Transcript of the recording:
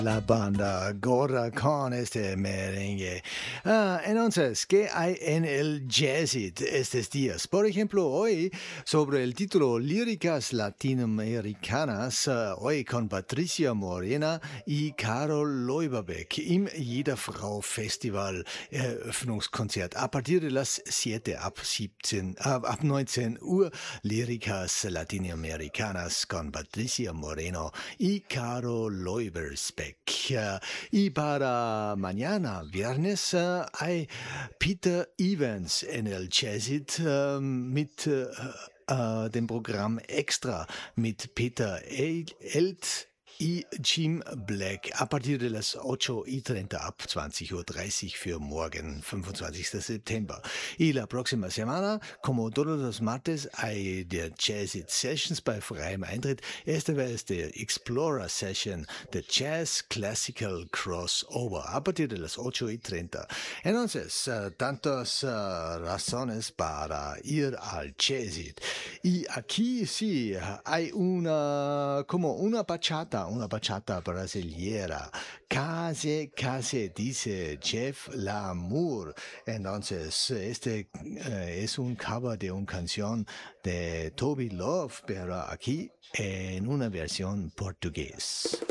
La banda Gorda con este merengue. Entonces, ¿qué hay en el jazzit estos días? Por ejemplo, hoy sobre el título Líricas Latinoamericanas, hoy con Patricia Morena y Carol Leuberbeck im Jeder Frau Festival Eröffnungskonzert a partir de las 7 ab 19 Uhr Líricas Latinoamericanas con Patricia Moreno y Carol Leubersbeck. Y para mañana, viernes, hay Peter Evans en el Jazzit mit dem Programm Extra mit Peter Elt y Jim Black a partir de las 8:30 ab 20:30 Uhr für morgen, 25. September. Y la próxima semana, como todos los martes, hay der Jazz It Sessions bei freiem Eintritt. Esta vez der Explorer Session, the Jazz Classical Crossover, a partir de las 8:30. Entonces, tantas razones para ir al Jazz It. Y aquí sí hay como una bachata brasileña. Casi dice Jeff Lamour. Entonces, este es un cover de una canción de Toby Love, pero aquí en una versión portugués.